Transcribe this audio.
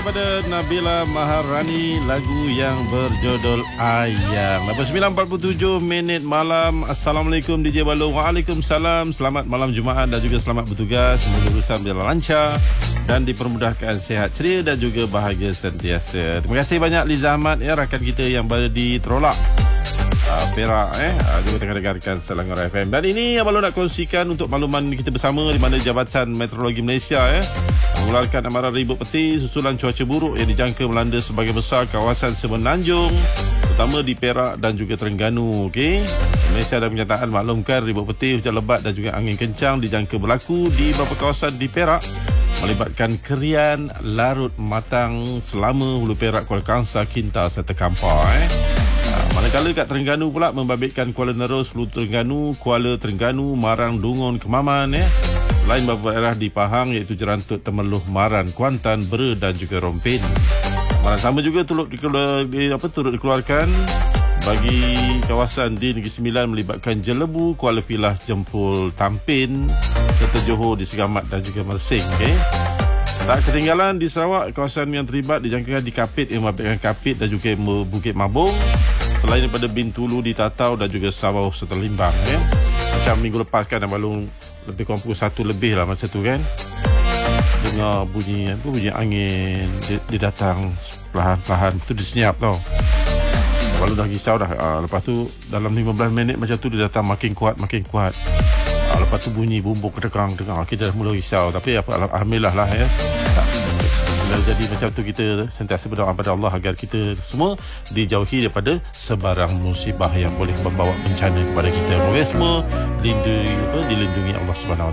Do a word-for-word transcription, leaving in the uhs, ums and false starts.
daripada Nabila Maharani, lagu yang berjudul Ayang. Lepas sembilan empat puluh tujuh minit malam. Assalamualaikum D J Balong. Waalaikumsalam. Selamat malam Jumaat dan juga selamat bertugas. Semoga urusan berjalan lancar dan dipermudahkan, sehat, ceria dan juga bahagia sentiasa. Terima kasih banyak Liza Ahmad ya, rakan kita yang berada di Terolak, Uh, Perak eh uh, juga tengah dengarkan Selangor F M. Dan ini yang baru nak kongsikan untuk makluman kita bersama, di mana Jabatan Meteorologi Malaysia eh mengeluarkan amaran ribut peti susulan cuaca buruk yang dijangka melanda sebahagian besar kawasan Semenanjung, terutama di Perak dan juga Terengganu. Okey, Malaysia dah menyatakan maklumkan ribut peti, hujan lebat dan juga angin kencang dijangka berlaku di beberapa kawasan di Perak, melibatkan kerian larut matang selama Hulu Perak, Kuala Kangsar, Kinta serta Kampar eh. Manakala kat Terengganu pula membabitkan Kuala Nerus, Hulu Terengganu, Kuala Terengganu, Marang, Dungun, Kemaman ya. Selain beberapa daerah di Pahang iaitu Jerantut, Temeloh, Maran, Kuantan, Bera dan juga Rompin. Amaran sama juga turut dikeluar, apa turut dikeluarkan bagi kawasan di Negeri Sembilan melibatkan Jelebu, Kuala Pilah, Jempol, Tampin serta Johor di Segamat dan juga Mersing. Okay. Tak ketinggalan di Sarawak, kawasan yang terlibat dijangkakan di Kapit yang membabitkan Kapit dan juga Bukit Mabung. Selain daripada Bintulu di Tatau dan juga Sabau serta Limbang ya. Macam minggu lepas kan Balong lebih kurang pukul satu lebih lah masa tu kan, dengar bunyi apa, bunyi angin dia, dia datang perlahan-perlahan, lepas tu dia senyap tau. Balong dah risau dah. Aa, lepas tu dalam lima belas minit macam tu dia datang makin kuat makin kuat. Aa, lepas tu bunyi bumbung kedegang-degang, kita dah mula risau. Tapi apa, alhamdulillah lah ya. Jadi macam tu kita sentiasa berdoa pada Allah agar kita semua dijauhi daripada sebarang musibah yang boleh membawa bencana kepada kita. Semoga semua dilindungi, dilindungi Allah Subhanahu Wa